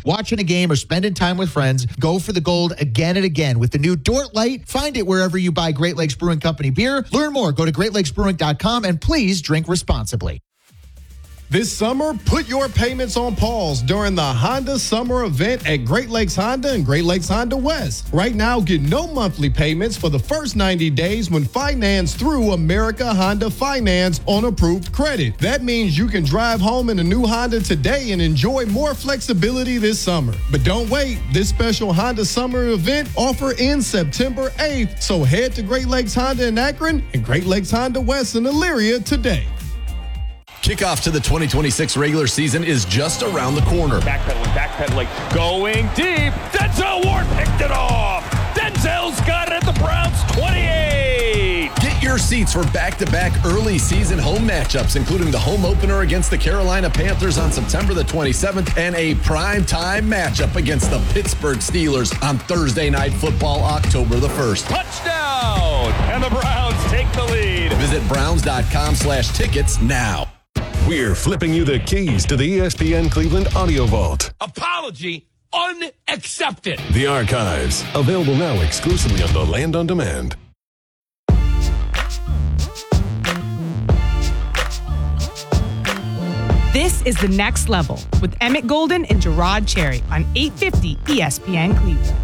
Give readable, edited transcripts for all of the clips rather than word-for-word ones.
Watching a game or spending time with friends, go for the gold again and again with the new Dort Light. Find it wherever you buy Great Lakes Brewing Company beer. Learn more. Go to greatlakesbrewing.com and please drink responsibly. This summer, put your payments on pause during the Honda Summer Event at Great Lakes Honda and Great Lakes Honda West. Right now, get no monthly payments for the first 90 days when financed through America Honda Finance on approved credit. That means you can drive home in a new Honda today and enjoy more flexibility this summer. But don't wait. This special Honda Summer Event offer ends September 8th. So head to Great Lakes Honda in Akron and Great Lakes Honda West in Elyria today. Kickoff to the 2026 regular season is just around the corner. Backpedaling, going deep. Denzel Ward picked it off. Denzel's got it at the Browns 28. Get your seats for back-to-back early season home matchups, including the home opener against the Carolina Panthers on September the 27th and a primetime matchup against the Pittsburgh Steelers on Thursday Night Football, October the 1st. Touchdown! And the Browns take the lead. Visit browns.com/tickets now. We're flipping you the keys to the ESPN Cleveland Audio Vault. Apology unaccepted. The archives, available now exclusively on the Land on Demand. This is The Next Level with Emmett Golden and Gerard Cherry on 850 ESPN Cleveland.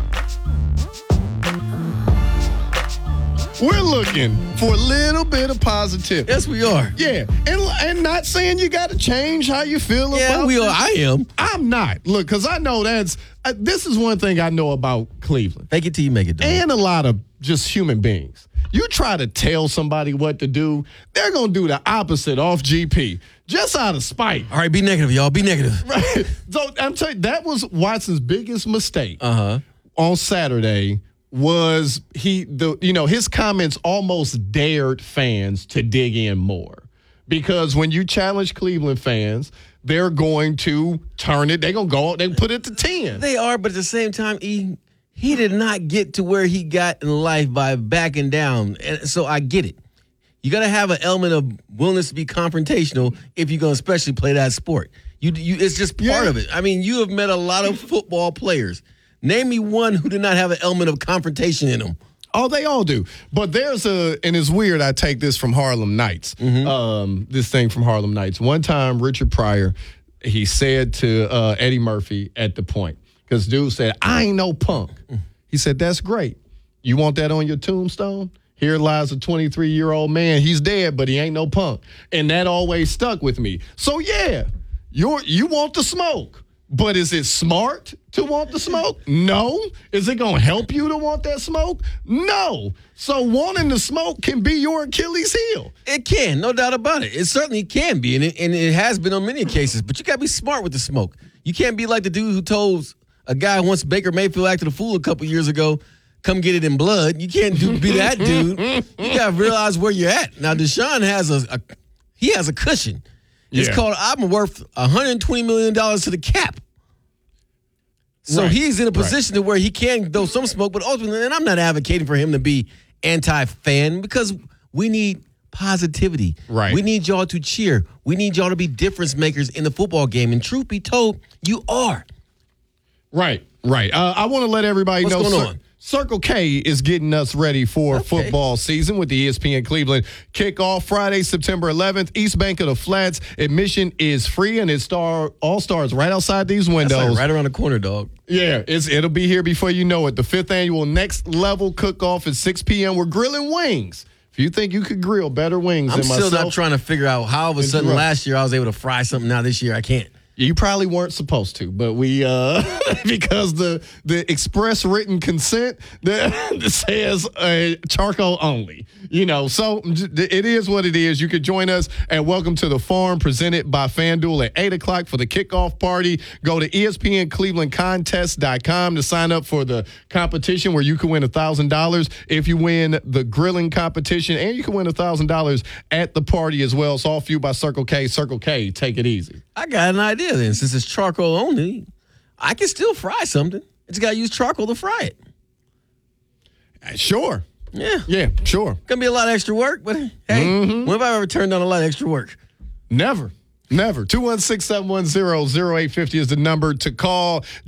We're looking for a little bit of positivity. Yes, we are. Yeah, and not saying you got to change how you feel about we are. this. I am. I'm not. Look, because I know this is one thing I know about Cleveland. Fake it till you make it, dog. And a lot of just human beings. You try to tell somebody what to do, they're going to do the opposite off GP, just out of spite. All right, be negative, y'all. Be negative. Right. So I'm telling you, that was Watson's biggest mistake on Saturday. Was his comments almost dared fans to dig in more, because when you challenge Cleveland fans, they're going to turn it. They're going to go. They put it to 10. They are, but at the same time, he did not get to where he got in life by backing down, and so I get it. You got to have an element of willingness to be confrontational if you're going to especially play that sport. It's just part of it. I mean, you have met a lot of football players. Name me one who did not have an element of confrontation in them. Oh, they all do. But and it's weird, I take this from Harlem Nights, this thing from Harlem Nights. One time, Richard Pryor, he said to Eddie Murphy at the point, because dude said, I ain't no punk. He said, that's great. You want that on your tombstone? Here lies a 23-year-old man. He's dead, but he ain't no punk. And that always stuck with me. So, yeah, you want the smoke. But is it smart to want the smoke? No. Is it going to help you to want that smoke? No. So wanting the smoke can be your Achilles heel. It can, no doubt about it. It certainly can be, and it has been on many occasions. But you got to be smart with the smoke. You can't be like the dude who told a guy once Baker Mayfield acted a fool a couple years ago, come get it in blood. You can't be that dude. You got to realize where you're at. Now, Deshaun has a cushion. It's called, I'm worth $120 million to the cap. So he's in a position to where he can throw some smoke, but ultimately, and I'm not advocating for him to be anti-fan, because we need positivity. Right. We need y'all to cheer. We need y'all to be difference makers in the football game. And truth be told, you are. Right. I want to let everybody know. What's going on? Circle K is getting us ready for football season with the ESPN Cleveland kickoff Friday, September 11th. East Bank of the Flats. Admission is free, and it all starts right outside these windows. That's like right around the corner, dog. Yeah, it'll be here before you know it. The 5th annual Next Level Cook-Off at 6 p.m. We're grilling wings. If you think you could grill better wings than myself. I'm still not trying to figure out how all of a sudden last year I was able to fry something. Now this year I can't. You probably weren't supposed to, but we because the express written consent that says charcoal only. So it is what it is. You could join us at Welcome to the Farm, presented by FanDuel at 8 o'clock for the kickoff party. Go to ESPNClevelandContest.com to sign up for the competition where you can win $1,000 if you win the grilling competition, and you can win $1,000 at the party as well. It's all fueled by Circle K. Circle K, take it easy. I got an idea then. Since it's charcoal only, I can still fry something. I just got to use charcoal to fry it. Sure. Yeah, sure. Gonna be a lot of extra work, but hey, when have I ever turned down a lot of extra work? Never. 216-710-0850 is the number to call.